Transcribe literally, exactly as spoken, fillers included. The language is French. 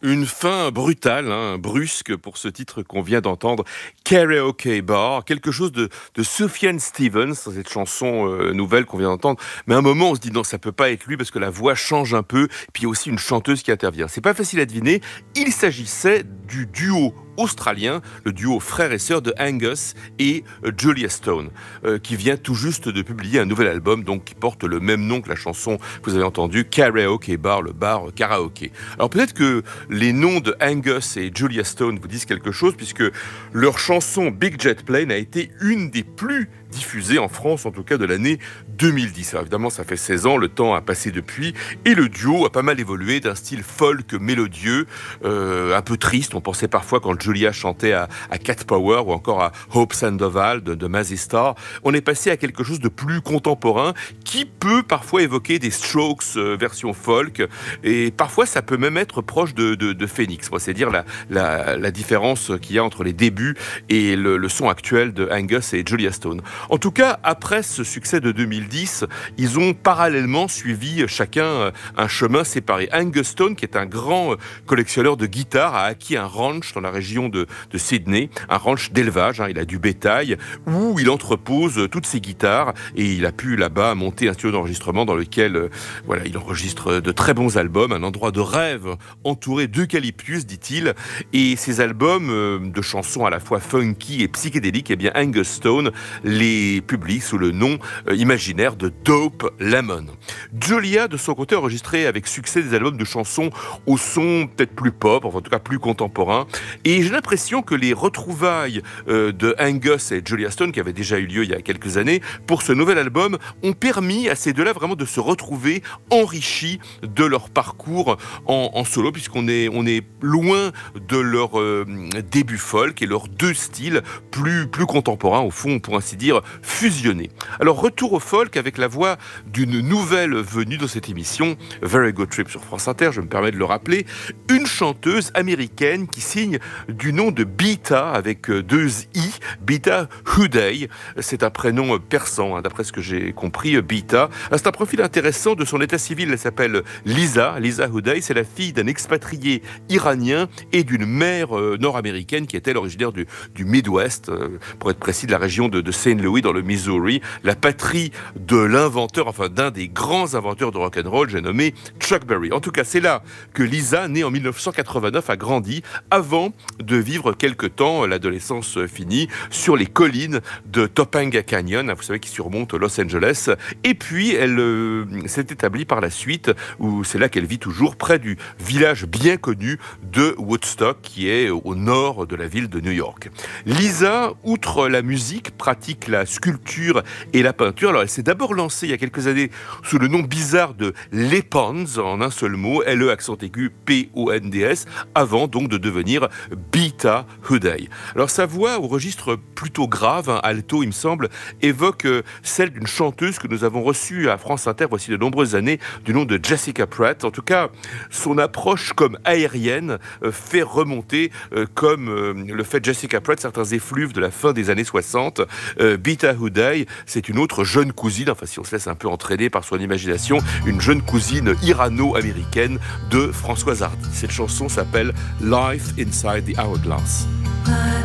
Une fin brutale, hein, brusque pour ce titre qu'on vient d'entendre, Karaoke Bar, quelque chose de, de Sufjan Stevens, cette chanson euh, nouvelle qu'on vient d'entendre. Mais à un moment, on se dit non, ça peut pas être lui parce que la voix change un peu, puis il y a aussi une chanteuse qui intervient. C'est pas facile à deviner. Il s'agissait du duo australien, le duo frère et sœur de Angus et euh, Julia Stone, euh, qui vient tout juste de publier un nouvel album, donc qui porte le même nom que la chanson que vous avez entendue, Karaoke Bar, le bar karaoké. Alors peut-être que les noms de Angus et Julia Stone vous disent quelque chose, puisque leur chanson Big Jet Plane a été une des plus diffusées en France, en tout cas de l'année deux mille dix. Alors évidemment, ça fait seize ans, le temps a passé depuis, et le duo a pas mal évolué d'un style folk mélodieux, euh, un peu triste. On pensait parfois, quand Julia chantait à, à Cat Power ou encore à Hope Sandoval de, de Mazzy Star, on est passé à quelque chose de plus contemporain qui peut parfois évoquer des Strokes euh, version folk, et parfois ça peut même être proche de, de, de Phoenix. C'est dire la, la, la différence qu'il y a entre les débuts et le, le son actuel de Angus et Julia Stone. En tout cas, après ce succès de deux mille dix, ils ont parallèlement suivi chacun un chemin séparé. Angus Stone, qui est un grand collectionneur de guitares, a acquis un ranch dans la région de, de Sydney, un ranch d'élevage, hein, il a du bétail, où il entrepose toutes ses guitares, et il a pu là-bas monter un studio d'enregistrement dans lequel euh, voilà, il enregistre de très bons albums, un endroit de rêve entouré d'eucalyptus, dit-il, et ces albums euh, de chansons à la fois funky et psychédéliques, eh bien Angus Stone les publie sous le nom euh, imaginaire de Dope Lemon. Julia, de son côté, a enregistré avec succès des albums de chansons au son peut-être plus pop, enfin en tout cas plus contemporain, et j'ai l'impression que les retrouvailles euh, de Angus et Julia Stone, qui avaient déjà eu lieu il y a quelques années, pour ce nouvel album, ont permis à ces deux-là vraiment de se retrouver enrichis de leur parcours en, en solo, puisqu'on est, on est loin de leur euh, début folk et leurs deux styles plus, plus contemporains, au fond, pour ainsi dire, fusionnés. Alors, retour au folk avec la voix d'une nouvelle venue dans cette émission, Very Good Trip sur France Inter, je me permets de le rappeler, une chanteuse américaine qui signe du nom de Beata avec deux i, Beata Hudey. C'est un prénom persan, hein, d'après ce que j'ai compris, Beata. C'est un profil intéressant de son état civil. Elle s'appelle Lisa, Lisa Hudey. C'est la fille d'un expatrié iranien et d'une mère euh, nord-américaine qui était originaire du, du Midwest, euh, pour être précis, de la région de, de Saint Louis dans le Missouri, la patrie de l'inventeur, enfin d'un des grands inventeurs de rock'n'roll, j'ai nommé Chuck Berry. En tout cas, c'est là que Lisa, née en dix-neuf cent quatre-vingt-neuf, a grandi avant de vivre quelque temps, l'adolescence finie, sur les collines de Topanga Canyon, vous savez, qui surmonte Los Angeles. Et puis, elle euh, s'est établie par la suite, où c'est là qu'elle vit toujours, près du village bien connu de Woodstock, qui est au nord de la ville de New York. Lisa, outre la musique, pratique la sculpture et la peinture. Alors, elle s'est d'abord lancée il y a quelques années sous le nom bizarre de Les Pons, en un seul mot, L E accent aigu P O N D S, avant donc de devenir Beata Hudey. Alors, sa voix, au registre plutôt grave, hein, alto, il me semble, évoque euh, celle d'une chanteuse que nous avons reçue à France Inter voici de nombreuses années, du nom de Jessica Pratt. En tout cas, son approche comme aérienne euh, fait remonter, euh, comme euh, le fait Jessica Pratt, certains effluves de la fin des années soixante. Euh, Beata Hudey, c'est une autre jeune cousine, enfin si on se laisse un peu entraîner par son imagination, une jeune cousine irano-américaine de Françoise Hardy. Cette chanson s'appelle Life Inside the Hourglass.